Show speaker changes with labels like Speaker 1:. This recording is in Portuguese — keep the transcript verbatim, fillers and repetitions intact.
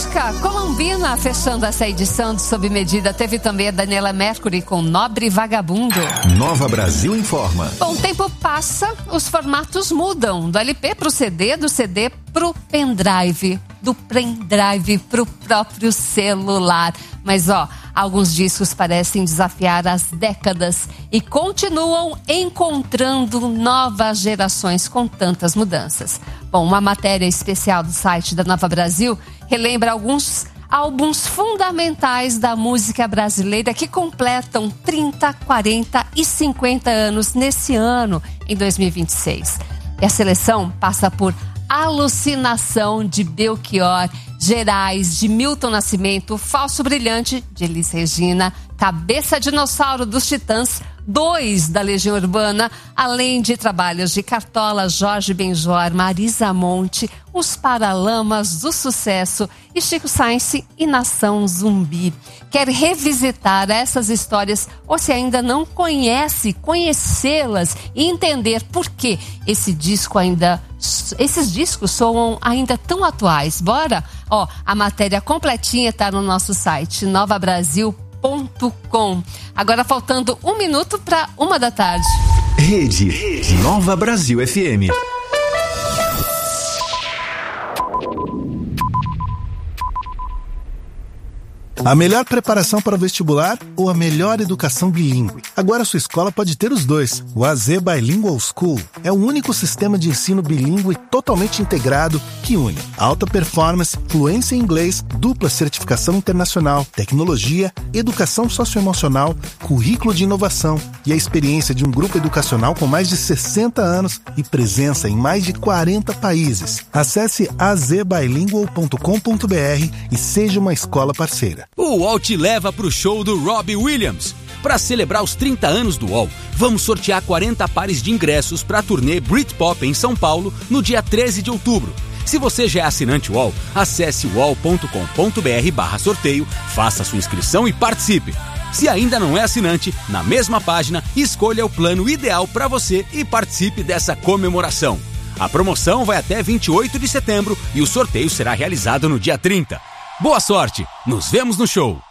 Speaker 1: música Colombina, fechando essa edição de Sob Medida. Teve também a Daniela Mercury com Nobre Vagabundo.
Speaker 2: Nova Brasil informa.
Speaker 1: Bom, o tempo passa, os formatos mudam. Do L P pro C D, do C D pro pendrive, do pendrive pro próprio celular. Mas ó, alguns discos parecem desafiar as décadas e continuam encontrando novas gerações com tantas mudanças. Bom, uma matéria especial do site da Nova Brasil relembra alguns álbuns fundamentais da música brasileira que completam trinta, quarenta e cinquenta anos nesse ano, em dois mil e vinte e seis. E a seleção passa por Alucinação, de Belchior, Gerais, de Milton Nascimento, Falso Brilhante, de Elis Regina, Cabeça Dinossauro, dos Titãs, Dois, da Legião Urbana, além de trabalhos de Cartola, Jorge Benjor, Marisa Monte, Os Paralamas do Sucesso e Chico Science e Nação Zumbi. Quer revisitar essas histórias ou se ainda não conhece, conhecê-las e entender por que esse disco ainda, esses discos soam ainda tão atuais? Bora? Ó, a matéria completinha está no nosso site, nova brasil ponto com. Agora faltando um minuto para uma da tarde.
Speaker 2: Rede, Rede Nova Brasil F M.
Speaker 3: A melhor preparação para o vestibular ou a melhor educação bilíngue? Agora sua escola pode ter os dois. O A Z Bilingual School é o único sistema de ensino bilíngue totalmente integrado que une alta performance, fluência em inglês, dupla certificação internacional, tecnologia, educação socioemocional, currículo de inovação e a experiência de um grupo educacional com mais de sessenta anos e presença em mais de quarenta países. Acesse a z bilingual ponto com ponto b r e seja uma escola parceira.
Speaker 4: O U O L te leva pro show do Robbie Williams. Para celebrar os trinta anos do U O L, vamos sortear quarenta pares de ingressos para a turnê Britpop em São Paulo no dia treze de outubro. Se você já é assinante U O L, acesse u o l ponto com ponto b r barra sorteio, faça sua inscrição e participe. Se ainda não é assinante, na mesma página, escolha o plano ideal para você e participe dessa comemoração. A promoção vai até vinte e oito de setembro e o sorteio será realizado no dia trinta. Boa sorte! Nos vemos no show!